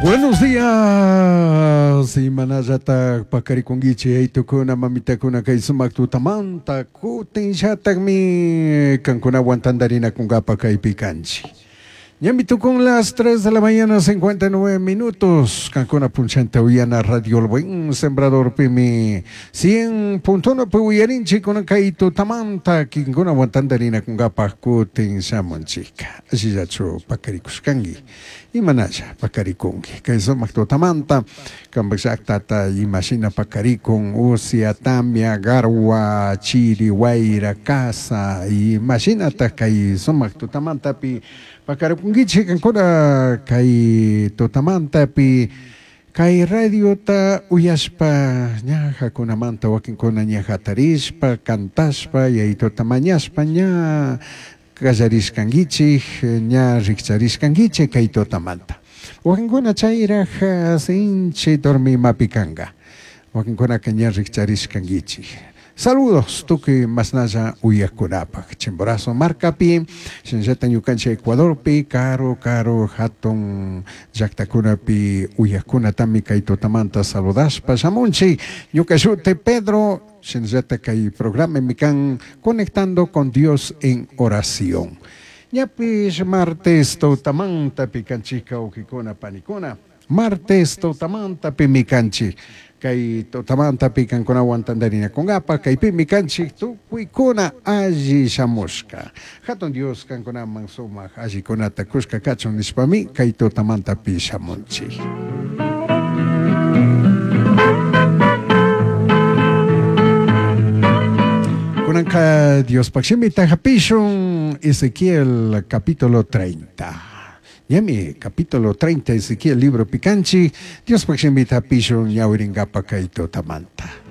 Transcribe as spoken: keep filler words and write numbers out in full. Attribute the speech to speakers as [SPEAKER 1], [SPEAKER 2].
[SPEAKER 1] Buenos días, imanallata pakarikungichi aytukuna mamitakuna kay sumaktutamanta kutin shatagmi kankuna aguantandarina kungapa kay picanchi. Ñamito con las tres de la mañana, cincuenta y nueve minutos. Cancuna Punchante Uyana Radio El Buen Sembrador Pimi. cien punto uno Puyarinchi con Kaito Tamanta. Kinkuna Guantandarina con Gapakutin Samonchica. Así ya chu Pakarikuskangi. Y Manaya Pakarikungi. Kaiso Makto Tamanta. Kambaksak Tata Imagina Pakarikun. Usia Tamia Garwa Chiri Waira Casa. Imagina Kaiso Makto Tamanta Pi. Pakarikungichi kankuna kay totamanta pi kay radio ta uyaspa nya hakunamanta wakinkuna nya hatarishpa kantaspa yay totamanyaspa nya kallariskangichi nya rikchariskangichi kay totamanta wakinkuna chayra hasinchi dormi mapikanga wakinkuna kanya rikchariskangichi. Saludos, tú que más nada uyakunapa, chimborazo marcapi, sensata yucancha Ecuador pi, caro, caro, hatton, jactacunapi, uyakuna tamika y totamanta saludaspa, samunchi, yucachute Pedro, sensata que programa mican conectando con Dios en oración. Ya pues martes totamanta picanchica o kikona panicona, martes totamanta pimicanchi. Kay totamanta pican con aguantandarina con gapa, kay pimicanchi tu kuikuna aji shamushka. Hatun Dios kan con mansoma aji con atakushka kachon nispami, kay totamanta pi shamunchi. Kunanka Dios pakshimita hapishun Ezequiel capítulo treinta. Yami, capítulo treinta, Ezequiel, libro Picanchi, Dios pues invita a Pichon Yauringapa Kaito Tamanta.